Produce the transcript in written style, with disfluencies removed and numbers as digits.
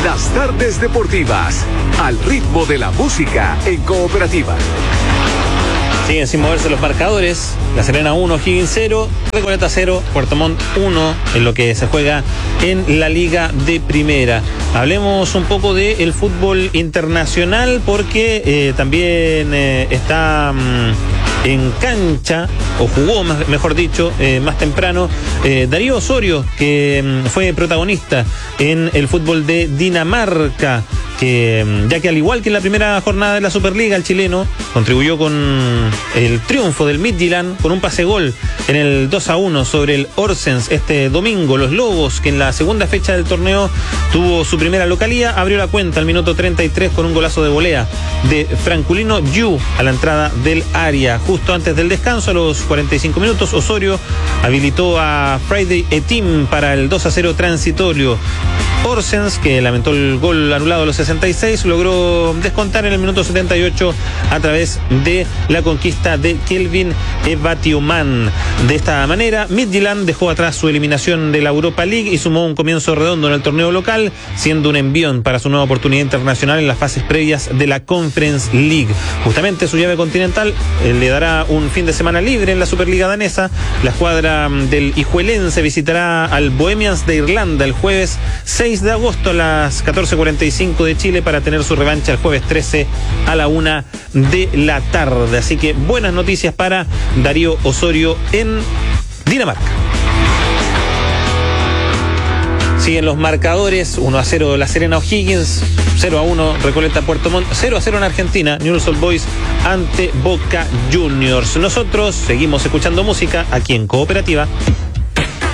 Las tardes deportivas, al ritmo de la música en Cooperativa. Siguen sin moverse los marcadores. La Serena 1, O'Higgins 0, Recoleta 0, Puerto Montt 1, en lo que se juega en la Liga de Primera. Hablemos un poco del fútbol internacional porque también está en cancha, o jugó mejor dicho, más temprano, Darío Osorio, que fue protagonista en el fútbol de Dinamarca, ya que al igual que en la primera jornada de la Superliga, el chileno contribuyó con el triunfo del Midtjylland con un pase-gol en el 2-1 sobre el Horsens este domingo. Los Lobos, que en la segunda fecha del torneo tuvo su primera localía, abrió la cuenta al minuto 33 con un golazo de volea de Franculino Yu a la entrada del área. Justo antes del descanso, a los 45 minutos, Osorio habilitó a Friday Etim para el 2-0 transitorio. Horsens, que lamentó el gol anulado a los 66, logró descontar en el minuto 78 a través de la conquista de Kelvin Evatioman. De esta manera, Midtjylland dejó atrás su eliminación de la Europa League y sumó un comienzo redondo en el torneo local, siendo un envión para su nueva oportunidad internacional en las fases previas de la Conference League. Justamente su llave continental le dará un fin de semana libre en la Superliga danesa. La escuadra del Hijuelense visitará al Bohemians de Irlanda el jueves 6 de agosto a las 14:45 de Chile para tener su revancha el jueves 13 a la 1 de la tarde. Así que buenas noticias para Darío Osorio en Dinamarca. Siguen los marcadores: 1-0 La Serena O'Higgins, 0-1 Recoleta Puerto Montt, 0-0 en Argentina, Newell's Old Boys ante Boca Juniors. Nosotros seguimos escuchando música aquí en Cooperativa.